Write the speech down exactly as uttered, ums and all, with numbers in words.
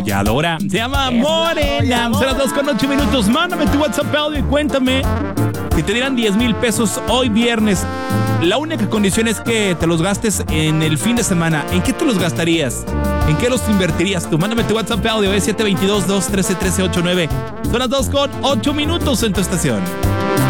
Arrolladora. Se llama Morena. Son las dos con ocho minutos. Mándame tu WhatsApp audio y cuéntame que te dieran diez mil pesos hoy viernes. La única condición es que te los gastes en el fin de semana. ¿En qué te los gastarías? ¿En qué los invertirías tú? Mándame tu WhatsApp audio. Es siete dos dos, dos uno tres, uno tres ocho nueve. Son las dos con ocho minutos en tu estación.